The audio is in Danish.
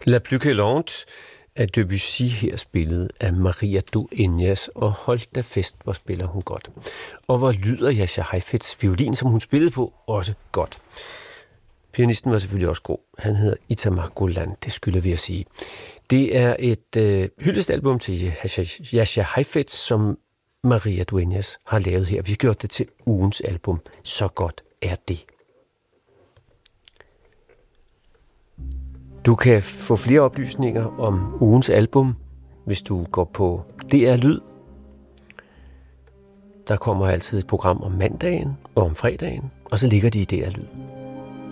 La Plus Galante af Debussy her spillet af Maria Dueñas, og hold da fest, hvor spiller hun godt. Og hvor lyder Jascha Heifetz violin, som hun spillede på, også godt. Pianisten var selvfølgelig også god. Han hedder Itamar Golan, det skylder vi at sige. Det er et hyldestalbum til Jascha Heifetz, som Maria Dueñas har lavet her. Vi har gjort det til ugens album. Så godt er det. Du kan få flere oplysninger om ugens album, hvis du går på DR Lyd. Der kommer altid et program om mandagen og om fredagen, og så ligger de i DR Lyd.